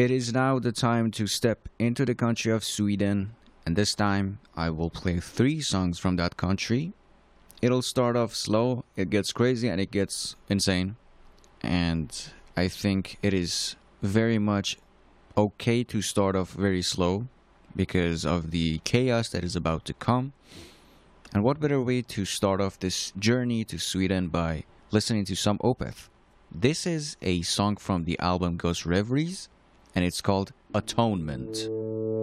It is now the time to step into the country of Sweden, and this time I will play three songs from that country. It'll start off slow, it gets crazy, and it gets insane. And I think it is very much okay to start off very slow because of the chaos that is about to come. And what better way to start off this journey to Sweden by listening to some Opeth? This is a song from the album Ghost Reveries, and it's called Atonement.